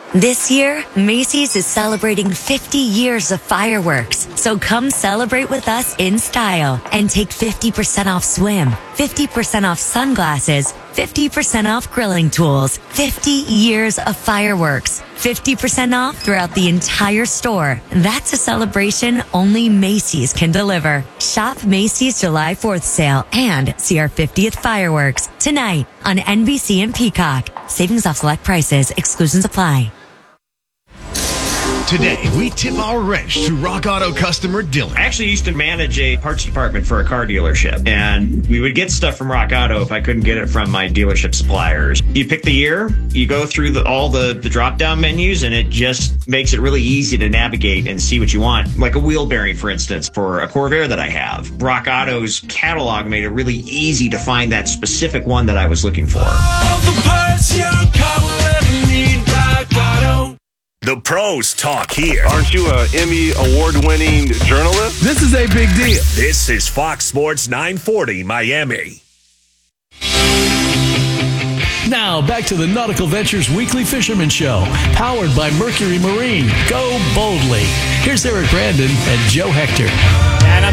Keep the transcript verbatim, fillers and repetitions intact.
This year, Macy's is celebrating fifty years of fireworks. So come celebrate with us in style and take fifty percent off swim, fifty percent off sunglasses, fifty percent off grilling tools, fifty years of fireworks, fifty percent off throughout the entire store. That's a celebration only Macy's can deliver. Shop Macy's July fourth sale and see our fiftieth fireworks tonight on N B C and Peacock. Savings off select prices. Exclusions apply. Today, we tip our wrench to Rock Auto customer Dylan. I actually used to manage a parts department for a car dealership, and we would get stuff from Rock Auto if I couldn't get it from my dealership suppliers. You pick the year, you go through the, all the, the drop-down menus, and it just makes it really easy to navigate and see what you want. Like a wheel bearing, for instance, for a Corvair that I have. Rock Auto's catalog made it really easy to find that specific one that I was looking for. All the parts your car will ever need, Rock Auto. The pros talk here. Aren't you an Emmy award-winning journalist? This is a big deal. This is Fox Sports nine forty Miami. Now, back to the Nautical Ventures Weekly Fisherman Show, powered by Mercury Marine. Go boldly. Here's Eric Brandon and Joe Hector.